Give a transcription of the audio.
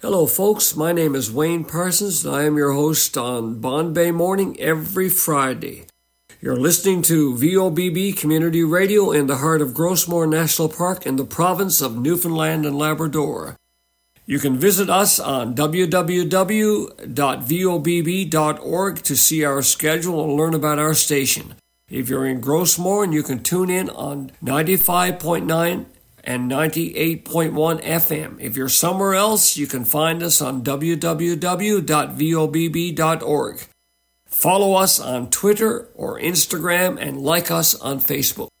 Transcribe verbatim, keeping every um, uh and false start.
Hello, folks. My name is Wayne Parsons, and I am your host on Bond Bay Morning every Friday. You're listening to V O B B Community Radio in the heart of Grossmoor National Park in the province of Newfoundland and Labrador. You can visit us on w w w dot v o b b dot org to see our schedule and learn about our station. If you're in Grossmoor, you can tune in on ninety-five point nine and ninety-eight point one F M. If you're somewhere else, you can find us on w w w dot v o b b dot org. Follow us on Twitter or Instagram and like us on Facebook.